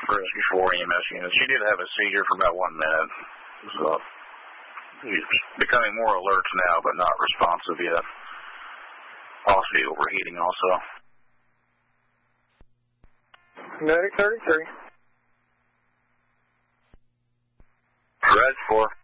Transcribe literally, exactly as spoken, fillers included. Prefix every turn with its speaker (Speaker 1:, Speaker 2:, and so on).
Speaker 1: Rescue four E M S units. She did have a seizure for about one minute. So she's becoming more alert now, but not responsive yet. Possibly overheating also.
Speaker 2: Medic thirty-three.
Speaker 1: Red four.